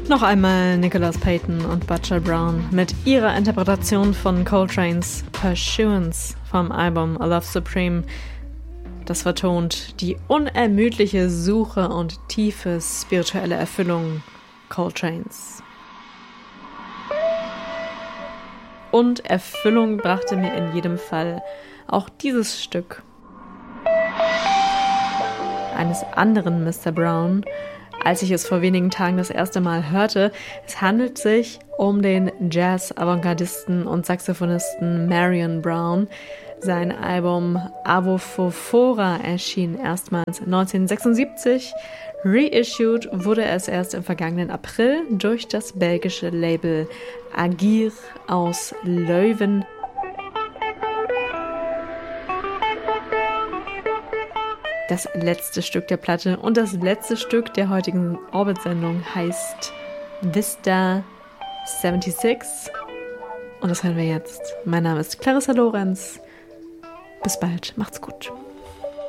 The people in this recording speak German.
Noch einmal Nicholas Payton und Butcher Brown mit ihrer Interpretation von Coltrane's Pursuance vom Album A Love Supreme. Das vertont die unermüdliche Suche und tiefe spirituelle Erfüllung Coltranes. Und Erfüllung brachte mir in jedem Fall auch dieses Stück eines anderen Mr. Brown, als ich es vor wenigen Tagen das erste Mal hörte. Es handelt sich um den Jazz-Avantgardisten und Saxophonisten Marion Brown. Sein Album Avophora erschien erstmals 1976. Reissued wurde es erst im vergangenen April durch das belgische Label Agir aus Leuven. Das letzte Stück der Platte und das letzte Stück der heutigen Orbit-Sendung heißt Vista 76. Und das hören wir jetzt. Mein Name ist Clarissa Lorenz. Bis bald. Macht's gut.